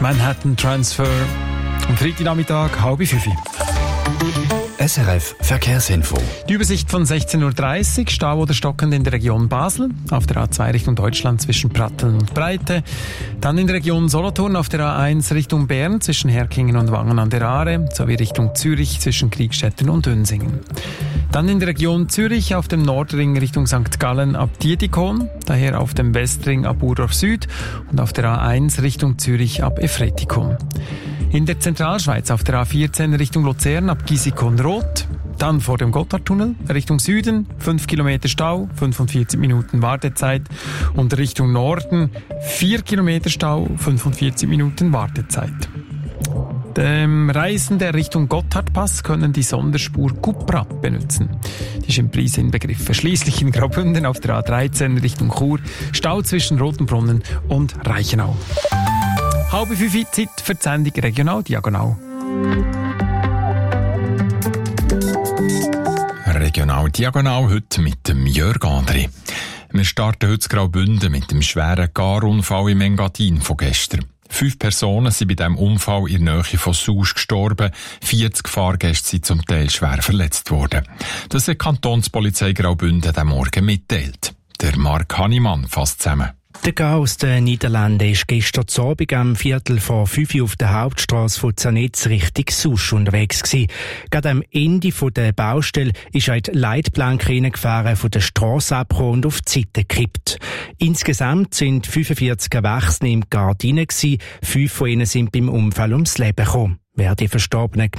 Manhattan Transfer am Freitagnachmittag 4:30. SRF Verkehrsinfo. Die Übersicht von 16:30 Uhr, Stau oder stockend in der Region Basel, auf der A2 Richtung Deutschland zwischen Pratteln und Breite. Dann in der Region Solothurn auf der A1 Richtung Bern zwischen Herkingen und Wangen an der Aare, sowie Richtung Zürich zwischen Kriegstetten und Dönsingen. Dann in der Region Zürich auf dem Nordring Richtung St. Gallen ab Dietikon, daher auf dem Westring ab Urdorf Süd und auf der A1 Richtung Zürich ab Efretikon. In der Zentralschweiz auf der A14 Richtung Luzern ab Gisikon-Roth. Dann vor dem Gotthardtunnel Richtung Süden 5 Kilometer Stau, 45 Minuten Wartezeit. Und Richtung Norden 4 Kilometer Stau, 45 Minuten Wartezeit. Dem Reisenden Richtung Gotthardpass können die Sonderspur Cupra benutzen. Die ist im Preis inbegriffen. Schliesslich in Graubünden auf der A13 Richtung Chur Stau zwischen Rotenbrunnen und Reichenau. 4:30 Zeit für die Sendung Regional Diagonal. Regional Diagonal heute mit dem Jörg André. Wir starten heute in Graubünden mit dem schweren Garunfall im Engadin von gestern. 5 Personen sind bei diesem Unfall in der Nähe von Susch gestorben, 40 Fahrgäste sind zum Teil schwer verletzt worden. Das hat die Kantonspolizei Graubünden am Morgen mitteilt. Der Mark Hannemann fasst zusammen. Der Gau aus den Niederlanden war gestern Abend am 4:45 Uhr auf der Hauptstrasse von Zanetz Richtung Susch unterwegs gewesen. Gerade am Ende der Baustelle ist er in die Leitplanke reingefahren, von der Strasse abgekommen und auf die Seite gekippt. Insgesamt sind 45 Erwachsene im Gardinen gewesen. 5 von ihnen sind beim Unfall ums Leben gekommen. Wer die Verstorbenen